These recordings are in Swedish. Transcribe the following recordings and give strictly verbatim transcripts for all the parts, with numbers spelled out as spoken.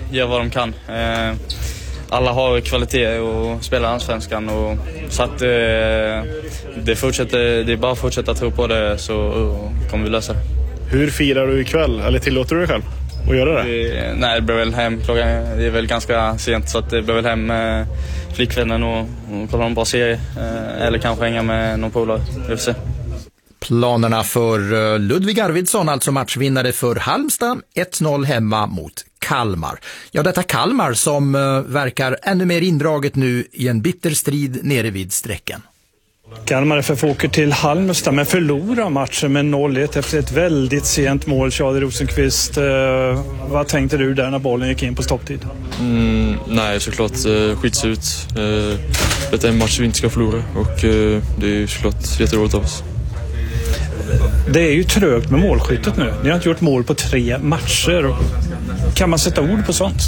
gör vad de kan. Eh, alla har kvalitet och spelar allsvenskan. Och, så att eh, det, fortsätter, det är bara att fortsätta tro på det så kommer vi lösa det. Hur firar du ikväll? Eller tillåter du dig själv att göra det? det nej, det blir väl hem. Klockan, det är väl ganska sent så att det blir väl hem med flickvännen och, och kolla en bra serie. Eh, eller kanske hänga med någon polare. Vi får se. Planerna för Ludvig Arvidsson, alltså matchvinnare för Halmstad, ett noll hemma mot Kalmar. Ja, detta Kalmar som uh, verkar ännu mer indraget nu i en bitter strid nere vid sträcken. Kalmar F F åker till Halmstad men förlorar matchen med noll ett efter ett väldigt sent mål. Charlie Rosenqvist, uh, vad tänkte du där när bollen gick in på stopptid? Mm, nej, såklart uh, skitsut. Uh, detta är en match vi inte ska förlora och uh, det är såklart jätteroligt av oss. Det är ju trögt med målskyttet nu. Ni har inte gjort mål på tre matcher. Kan man sätta ord på sånt?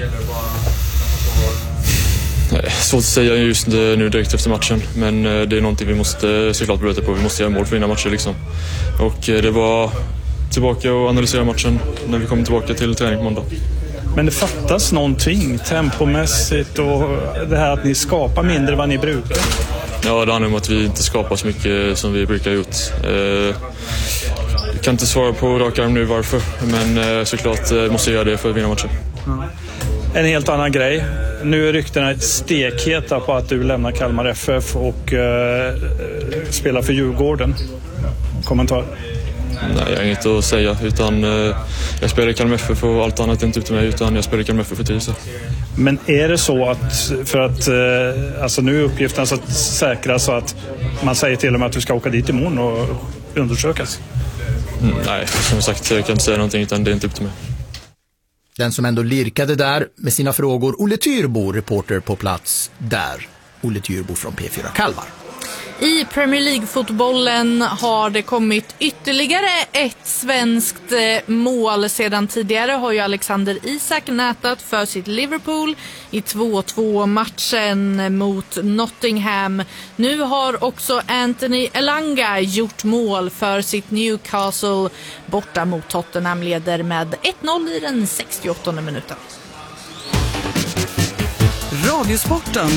Nej, svårt att säga just nu direkt efter matchen. Men det är någonting vi måste såklart bryta på. Vi måste göra mål för att vinna matcher liksom. Och det var tillbaka och analysera matchen när vi kommer tillbaka till träning på måndag. Men det fattas någonting tempomässigt och det här att ni skapar mindre vad ni brukar. Ja, det handlar om att vi inte skapar så mycket som vi brukar ha gjort. Eh, jag kan inte svara på rak arm nu varför, men eh, såklart eh, måste jag göra det för att vinna matchen. Mm. En helt annan grej. Nu är ryktena stekheta på att du lämnar Kalmar F F och eh, spelar för Djurgården. Kommentar? Nej, jag har inget att säga, utan eh, jag spelar i Kalmar F F och allt annat är inte ute med, utan jag spelar i Kalmar F F för tio. Men är det så att, för att eh, alltså nu är uppgiften så att säkra så att man säger till dem att du ska åka dit imorgon och undersökas? Mm, nej, som sagt, jag kan inte säga någonting utan det är inte upp till mig. Den som ändå lirkade där med sina frågor, Olle Tyrbo, reporter på plats där. Olle Tyrbo från P fyra Kalmar. I Premier League-fotbollen har det kommit ytterligare ett svenskt mål. Sedan tidigare har ju Alexander Isak nätat för sitt Liverpool i två två matchen mot Nottingham. Nu har också Anthony Elanga gjort mål för sitt Newcastle. Borta mot Tottenham, leder med ett noll i den sextioåttonde minuten. Radiosporten